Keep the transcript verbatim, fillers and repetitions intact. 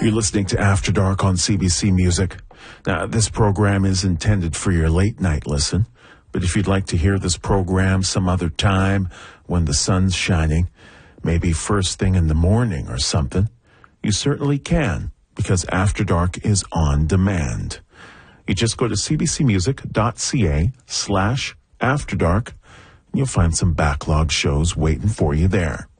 You're listening to After Dark on C B C Music. Now, this program is intended for your late night listen, but if you'd like to hear this program some other time when the sun's shining, maybe first thing in the morning or something, you certainly can, because After Dark is on demand. You just go to cbcmusic.ca slash After Dark, and you'll find some backlog shows waiting for you there.